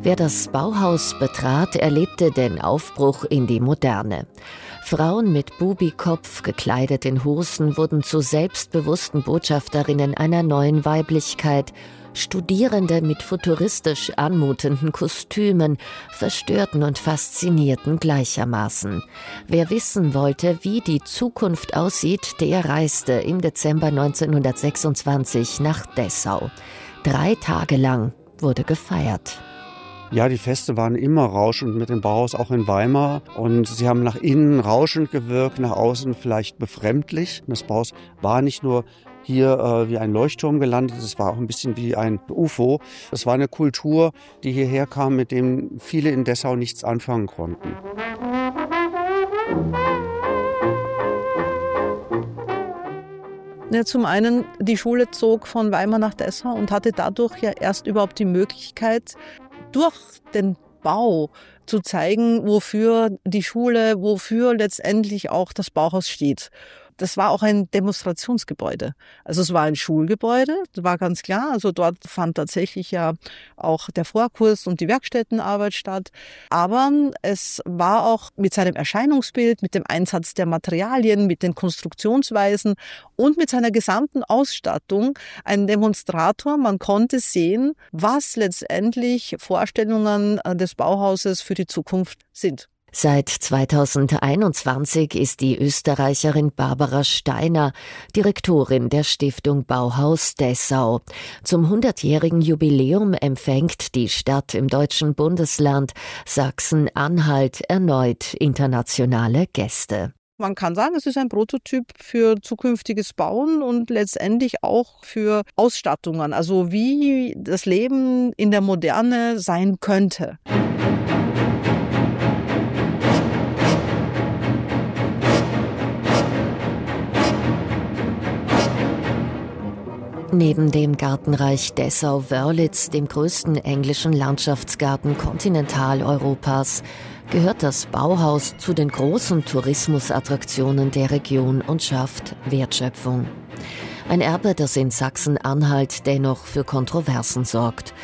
Wer das Bauhaus betrat, erlebte den Aufbruch in die Moderne. Frauen mit Bubikopf, gekleidet in Hosen, wurden zu selbstbewussten Botschafterinnen einer neuen Weiblichkeit. Studierende mit futuristisch anmutenden Kostümen verstörten und faszinierten gleichermaßen. Wer wissen wollte, wie die Zukunft aussieht, der reiste im Dezember 1926 nach Dessau. 3 Tage lang wurde gefeiert. Ja, die Feste waren immer rauschend mit dem Bauhaus, auch in Weimar. Und sie haben nach innen rauschend gewirkt, nach außen vielleicht befremdlich. Das Bauhaus war nicht nur hier wie ein Leuchtturm gelandet, es war auch ein bisschen wie ein UFO. Es war eine Kultur, die hierher kam, mit dem viele in Dessau nichts anfangen konnten. Ja, zum einen, die Schule zog von Weimar nach Dessau und hatte dadurch ja erst überhaupt die Möglichkeit, durch den Bau zu zeigen, wofür die Schule, wofür letztendlich auch das Bauhaus steht. Das war auch ein Demonstrationsgebäude. Also es war ein Schulgebäude, das war ganz klar. Also dort fand tatsächlich ja auch der Vorkurs und die Werkstättenarbeit statt. Aber es war auch mit seinem Erscheinungsbild, mit dem Einsatz der Materialien, mit den Konstruktionsweisen und mit seiner gesamten Ausstattung ein Demonstrator. Man konnte sehen, was letztendlich Vorstellungen des Bauhauses für die Zukunft sind. Seit 2021 ist die Österreicherin Barbara Steiner Direktorin der Stiftung Bauhaus Dessau. Zum 100-jährigen Jubiläum empfängt die Stadt im deutschen Bundesland Sachsen-Anhalt erneut internationale Gäste. Man kann sagen, es ist ein Prototyp für zukünftiges Bauen und letztendlich auch für Ausstattungen, also wie das Leben in der Moderne sein könnte. Neben dem Gartenreich Dessau-Wörlitz, dem größten englischen Landschaftsgarten Kontinentaleuropas, gehört das Bauhaus zu den großen Tourismusattraktionen der Region und schafft Wertschöpfung. Ein Erbe, das in Sachsen-Anhalt dennoch für Kontroversen sorgt.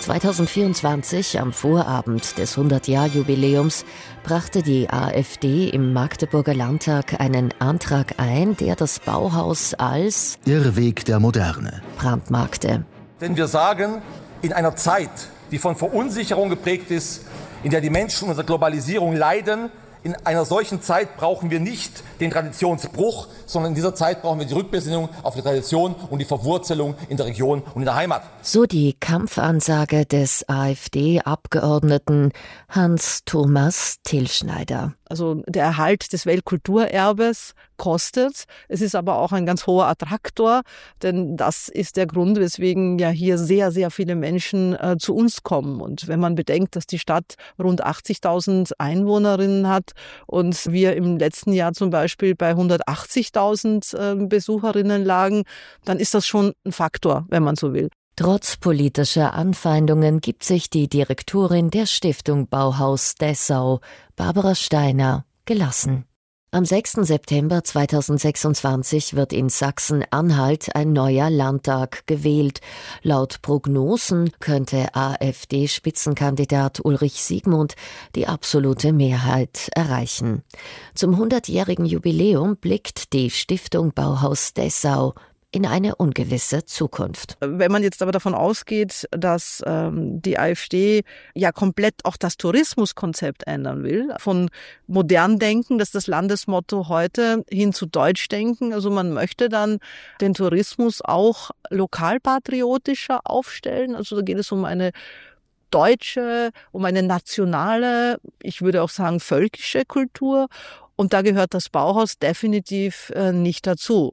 2024, am Vorabend des 100-Jahr-Jubiläums, brachte die AfD im Magdeburger Landtag einen Antrag ein, der das Bauhaus als Irrweg der Moderne brandmarkte. Denn wir sagen, in einer Zeit, die von Verunsicherung geprägt ist, in der die Menschen unter Globalisierung leiden, in einer solchen Zeit brauchen wir nicht den Traditionsbruch, sondern in dieser Zeit brauchen wir die Rückbesinnung auf die Tradition und die Verwurzelung in der Region und in der Heimat. So die Kampfansage des AfD-Abgeordneten Hans-Thomas Tillschneider. Also der Erhalt des Weltkulturerbes kostet. Es ist aber auch ein ganz hoher Attraktor, denn das ist der Grund, weswegen ja hier sehr, sehr viele Menschen zu uns kommen. Und wenn man bedenkt, dass die Stadt rund 80.000 Einwohnerinnen hat und wir im letzten Jahr zum Beispiel bei 180.000 Besucherinnen lagen, dann ist das schon ein Faktor, wenn man so will. Trotz politischer Anfeindungen gibt sich die Direktorin der Stiftung Bauhaus Dessau, Barbara Steiner, gelassen. Am 6. September 2026 wird in Sachsen-Anhalt ein neuer Landtag gewählt. Laut Prognosen könnte AfD-Spitzenkandidat Ulrich Siegmund die absolute Mehrheit erreichen. Zum 100-jährigen Jubiläum blickt die Stiftung Bauhaus Dessau in eine ungewisse Zukunft. Wenn man jetzt aber davon ausgeht, dass die AfD ja komplett auch das Tourismuskonzept ändern will, von modern denken, das ist das Landesmotto heute, hin zu deutsch denken. Also man möchte dann den Tourismus auch lokalpatriotischer aufstellen. Also da geht es um eine deutsche, um eine nationale, ich würde auch sagen völkische Kultur. Und da gehört das Bauhaus definitiv nicht dazu.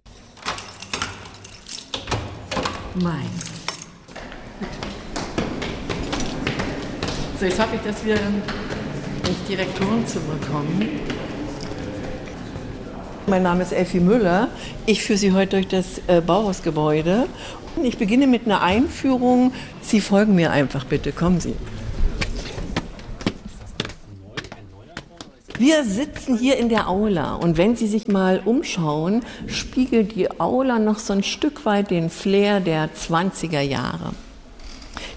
Mein. So, jetzt hoffe ich, dass wir ins Direktorenzimmer kommen. Mein Name ist Elfi Müller. Ich führe Sie heute durch das Bauhausgebäude. Ich beginne mit einer Einführung. Sie folgen mir einfach bitte. Kommen Sie. Wir sitzen hier in der Aula und wenn Sie sich mal umschauen, spiegelt die Aula noch so ein Stück weit den Flair der 20er Jahre.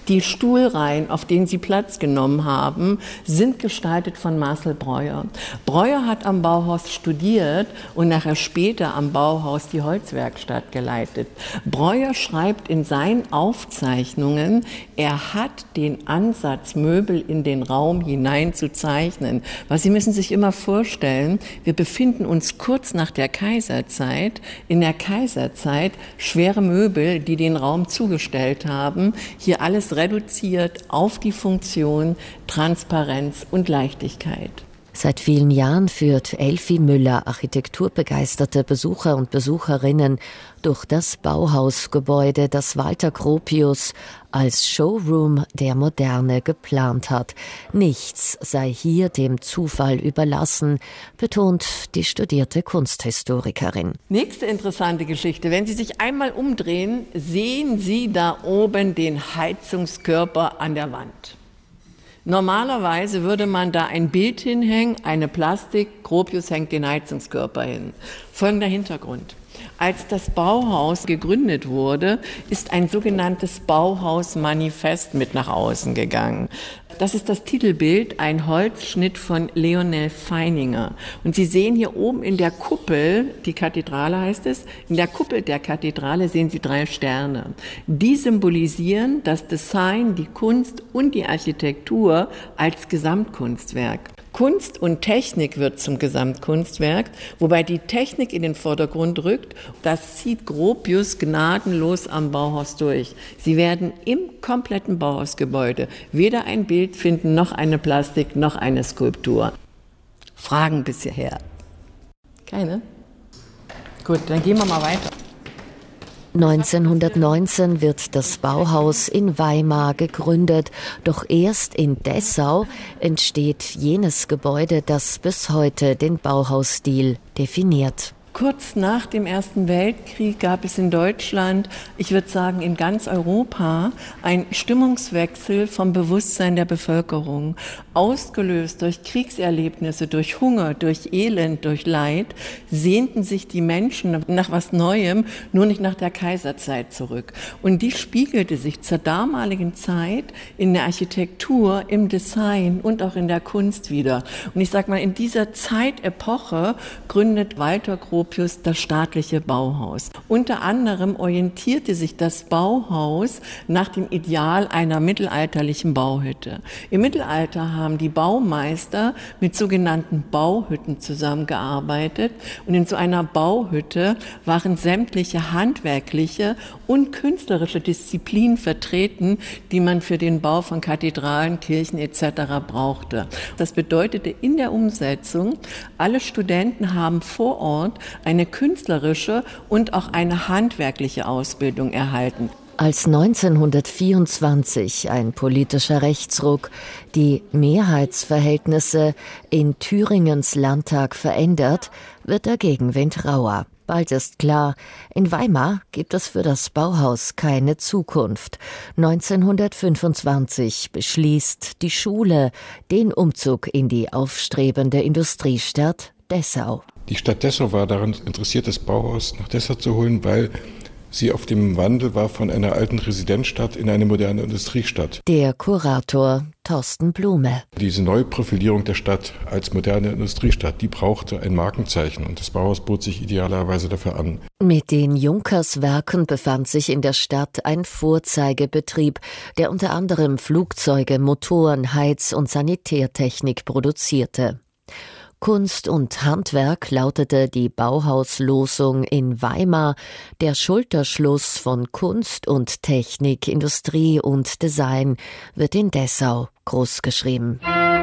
Die Stuhlreihen, auf denen sie Platz genommen haben, sind gestaltet von Marcel Breuer. Breuer hat am Bauhaus studiert und nachher später am Bauhaus die Holzwerkstatt geleitet. Breuer schreibt in seinen Aufzeichnungen, er hat den Ansatz, Möbel in den Raum hinein zu zeichnen. Weil Sie müssen sich immer vorstellen, wir befinden uns kurz nach der Kaiserzeit. In der Kaiserzeit schwere Möbel, die den Raum zugestellt haben, hier alles reduziert auf die Funktion Transparenz und Leichtigkeit. Seit vielen Jahren führt Elfi Müller architekturbegeisterte Besucher und Besucherinnen durch das Bauhausgebäude, das Walter Gropius als Showroom der Moderne geplant hat. Nichts sei hier dem Zufall überlassen, betont die studierte Kunsthistorikerin. Nächste interessante Geschichte. Wenn Sie sich einmal umdrehen, sehen Sie da oben den Heizungskörper an der Wand. Normalerweise würde man da ein Bild hinhängen, eine Plastik, Gropius hängt den Heizungskörper hin. Folgender Hintergrund. Als das Bauhaus gegründet wurde, ist ein sogenanntes Bauhausmanifest mit nach außen gegangen. Das ist das Titelbild, ein Holzschnitt von Leonel Feininger. Und Sie sehen hier oben in der Kuppel, die Kathedrale heißt es, in der Kuppel der Kathedrale sehen Sie 3 Sterne. Die symbolisieren das Design, die Kunst und die Architektur als Gesamtkunstwerk. Kunst und Technik wird zum Gesamtkunstwerk, wobei die Technik in den Vordergrund rückt. Das zieht Gropius gnadenlos am Bauhaus durch. Sie werden im kompletten Bauhausgebäude weder ein Bild finden, noch eine Plastik, noch eine Skulptur. Fragen bis hierher? Keine? Gut, dann gehen wir mal weiter. 1919 wird das Bauhaus in Weimar gegründet, doch erst in Dessau entsteht jenes Gebäude, das bis heute den Bauhausstil definiert. Kurz nach dem Ersten Weltkrieg gab es in Deutschland, ich würde sagen in ganz Europa, einen Stimmungswechsel vom Bewusstsein der Bevölkerung. Ausgelöst durch Kriegserlebnisse, durch Hunger, durch Elend, durch Leid, sehnten sich die Menschen nach was Neuem, nur nicht nach der Kaiserzeit zurück. Und die spiegelte sich zur damaligen Zeit in der Architektur, im Design und auch in der Kunst wieder. Und ich sage mal, in dieser Zeitepoche gründet Walter Gropius das staatliche Bauhaus. Unter anderem orientierte sich das Bauhaus nach dem Ideal einer mittelalterlichen Bauhütte. Im Mittelalter haben die Baumeister mit sogenannten Bauhütten zusammengearbeitet und in so einer Bauhütte waren sämtliche handwerkliche und künstlerische Disziplinen vertreten, die man für den Bau von Kathedralen, Kirchen etc. brauchte. Das bedeutete in der Umsetzung, alle Studenten haben vor Ort eine künstlerische und auch eine handwerkliche Ausbildung erhalten. Als 1924 ein politischer Rechtsruck die Mehrheitsverhältnisse in Thüringens Landtag verändert, wird der Gegenwind rauer. Bald ist klar, in Weimar gibt es für das Bauhaus keine Zukunft. 1925 beschließt die Schule den Umzug in die aufstrebende Industriestadt Dessau. Die Stadt Dessau war daran interessiert, das Bauhaus nach Dessau zu holen, weil sie auf dem Wandel war von einer alten Residenzstadt in eine moderne Industriestadt. Der Kurator Thorsten Blume. Diese Neuprofilierung der Stadt als moderne Industriestadt, die brauchte ein Markenzeichen und das Bauhaus bot sich idealerweise dafür an. Mit den Junkerswerken befand sich in der Stadt ein Vorzeigebetrieb, der unter anderem Flugzeuge, Motoren, Heiz- und Sanitärtechnik produzierte. Kunst und Handwerk lautete die Bauhauslosung in Weimar, der Schulterschluss von Kunst und Technik, Industrie und Design wird in Dessau großgeschrieben.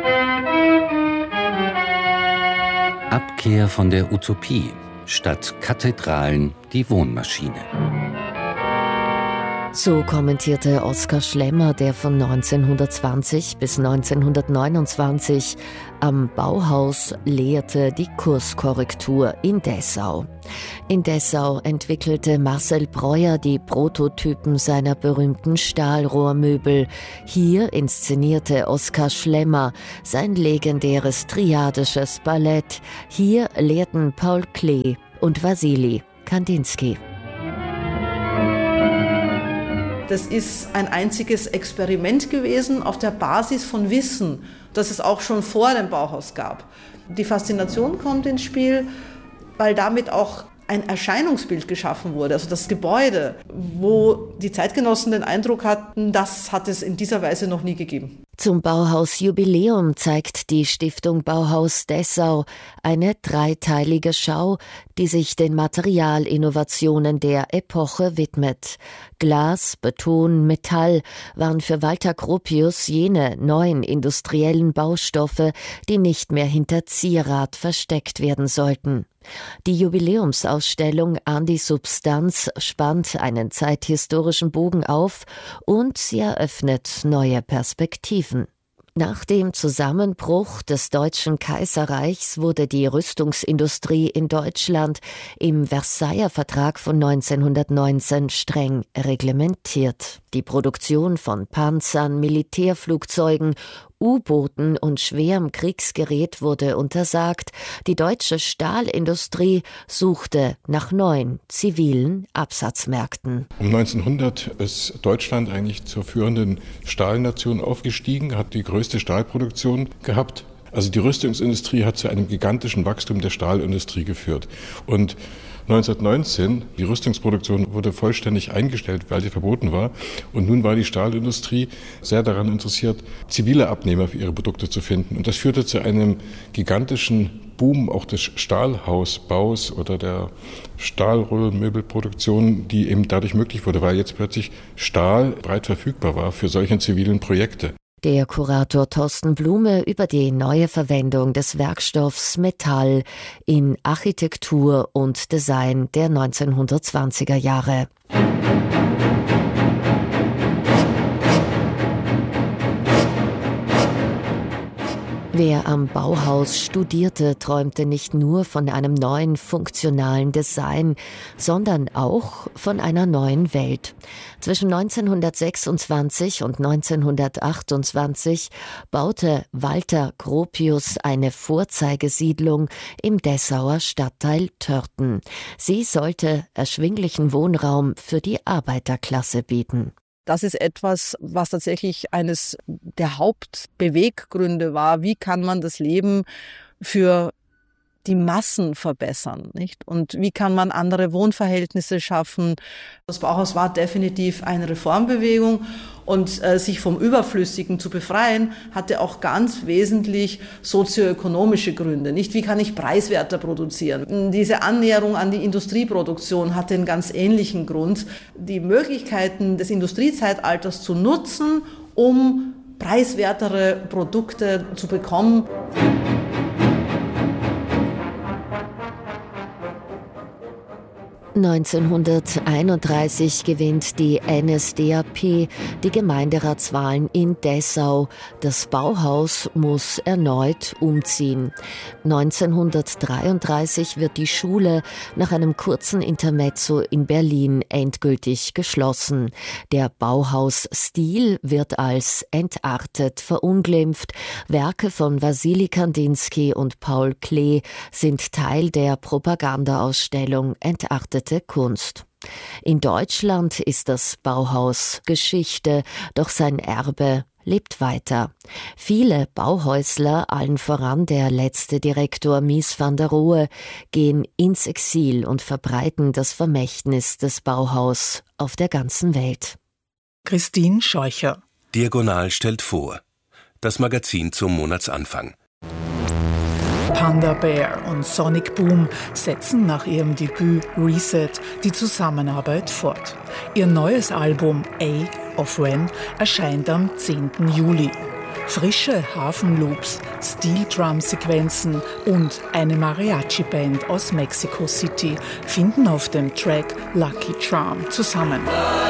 Abkehr von der Utopie, statt Kathedralen die Wohnmaschine. So kommentierte Oskar Schlemmer, der von 1920 bis 1929 am Bauhaus lehrte, die Kurskorrektur in Dessau. In Dessau entwickelte Marcel Breuer die Prototypen seiner berühmten Stahlrohrmöbel. Hier inszenierte Oskar Schlemmer sein legendäres triadisches Ballett. Hier lehrten Paul Klee und Wassily Kandinsky. Das ist ein einziges Experiment gewesen auf der Basis von Wissen, das es auch schon vor dem Bauhaus gab. Die Faszination kommt ins Spiel, weil damit auch ein Erscheinungsbild geschaffen wurde, also das Gebäude, wo die Zeitgenossen den Eindruck hatten, das hat es in dieser Weise noch nie gegeben. Zum Bauhaus-Jubiläum zeigt die Stiftung Bauhaus Dessau eine dreiteilige Schau, die sich den Materialinnovationen der Epoche widmet. Glas, Beton, Metall waren für Walter Gropius jene neuen industriellen Baustoffe, die nicht mehr hinter Zierat versteckt werden sollten. Die Jubiläumsausstellung An die Substanz spannt einen zeithistorischen Bogen auf und sie eröffnet neue Perspektiven. Nach dem Zusammenbruch des Deutschen Kaiserreichs wurde die Rüstungsindustrie in Deutschland im Versailler Vertrag von 1919 streng reglementiert. Die Produktion von Panzern, Militärflugzeugen, U-Booten und schwerem Kriegsgerät wurde untersagt. Die deutsche Stahlindustrie suchte nach neuen zivilen Absatzmärkten. Um 1900 ist Deutschland eigentlich zur führenden Stahlnation aufgestiegen, hat die größte Stahlproduktion gehabt. Also die Rüstungsindustrie hat zu einem gigantischen Wachstum der Stahlindustrie geführt. Und 1919, die Rüstungsproduktion wurde vollständig eingestellt, weil sie verboten war. Und nun war die Stahlindustrie sehr daran interessiert, zivile Abnehmer für ihre Produkte zu finden. Und das führte zu einem gigantischen Boom auch des Stahlhausbaus oder der Stahlrollmöbelproduktion, die eben dadurch möglich wurde, weil jetzt plötzlich Stahl breit verfügbar war für solche zivilen Projekte. Der Kurator Thorsten Blume über die neue Verwendung des Werkstoffs Metall in Architektur und Design der 1920er Jahre. Wer am Bauhaus studierte, träumte nicht nur von einem neuen funktionalen Design, sondern auch von einer neuen Welt. Zwischen 1926 und 1928 baute Walter Gropius eine Vorzeigesiedlung im Dessauer Stadtteil Törten. Sie sollte erschwinglichen Wohnraum für die Arbeiterklasse bieten. Das ist etwas, was tatsächlich eines der Hauptbeweggründe war. Wie kann man das Leben für die Massen verbessern, nicht? Und wie kann man andere Wohnverhältnisse schaffen? Das Bauhaus war definitiv eine Reformbewegung und sich vom Überflüssigen zu befreien, hatte auch ganz wesentlich sozioökonomische Gründe, nicht? Wie kann ich preiswerter produzieren? Diese Annäherung an die Industrieproduktion hatte einen ganz ähnlichen Grund. Die Möglichkeiten des Industriezeitalters zu nutzen, um preiswertere Produkte zu bekommen. (1931) gewinnt die NSDAP die Gemeinderatswahlen in Dessau. Das Bauhaus muss erneut umziehen. 1933 wird die Schule nach einem kurzen Intermezzo in Berlin endgültig geschlossen. Der Bauhausstil wird als entartet verunglimpft. Werke von Wassily Kandinsky und Paul Klee sind Teil der Propagandaausstellung Entartete Kunst. In Deutschland ist das Bauhaus Geschichte, doch sein Erbe lebt weiter. Viele Bauhäusler, allen voran der letzte Direktor Mies van der Rohe, gehen ins Exil und verbreiten das Vermächtnis des Bauhaus auf der ganzen Welt. Christine Scheucher. Diagonal stellt vor. Das Magazin zum Monatsanfang. Panda Bear und Sonic Boom setzen nach ihrem Debüt Reset die Zusammenarbeit fort. Ihr neues Album A of When erscheint am 10. Juli. Frische Hafenloops, Steel-Drum-Sequenzen und eine Mariachi-Band aus Mexico City finden auf dem Track Lucky Charm zusammen.